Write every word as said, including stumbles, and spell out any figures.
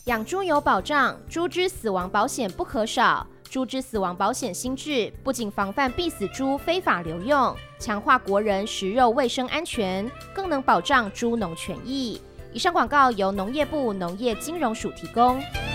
养猪有保障，猪只死亡保险不可少。猪只死亡保险新制不仅防范必死猪非法流用，强化国人食肉卫生安全，更能保障猪农权益。以上广告由农业部农业金融署提供。